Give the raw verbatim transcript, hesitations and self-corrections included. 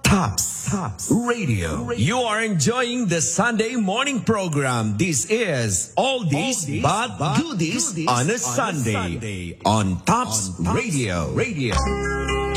Tops Tops Radio. You are enjoying the Sunday morning program. This is Oldies but Goodies on a Sunday on Tops Radio. Radio.